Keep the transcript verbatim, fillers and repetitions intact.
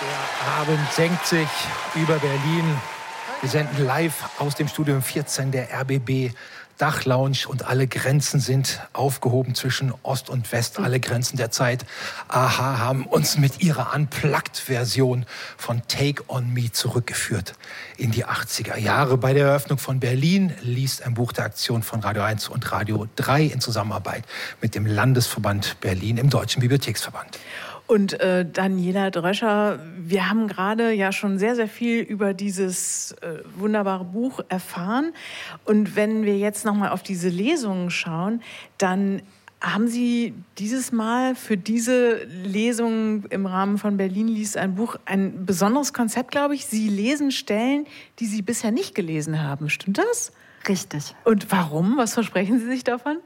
Der Abend senkt sich über Berlin. Wir senden live aus dem Studio vierzehn der R B B Dachlounge und alle Grenzen sind aufgehoben zwischen Ost und West. Alle Grenzen der Zeit. a-ha haben uns mit ihrer Unplugged-Version von Take on Me zurückgeführt in die achtziger Jahre. Bei der Eröffnung von Berlin liest ein Buch der Aktion von Radio eins und Radio drei in Zusammenarbeit mit dem Landesverband Berlin im Deutschen Bibliotheksverband. Und äh, Daniela Dröscher, wir haben gerade ja schon sehr, sehr viel über dieses äh, wunderbare Buch erfahren. Und wenn wir jetzt nochmal auf diese Lesungen schauen, dann haben Sie dieses Mal für diese Lesung im Rahmen von Berlin liest ein Buch ein besonderes Konzept, glaube ich. Sie lesen Stellen, die Sie bisher nicht gelesen haben. Stimmt das? Richtig. Und warum? Was versprechen Sie sich davon?